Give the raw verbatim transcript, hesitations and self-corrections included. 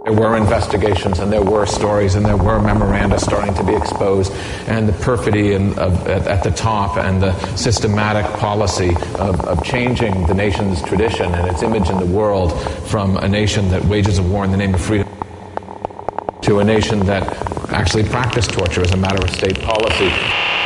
There were investigations, and there were stories, and there were memoranda starting to be exposed, and the perfidy in, of, at, at the top, and the systematic policy of, of changing the nation's tradition and its image in the world from a nation that wages a war in the name of freedom to a nation that actually practiced torture as a matter of state policy.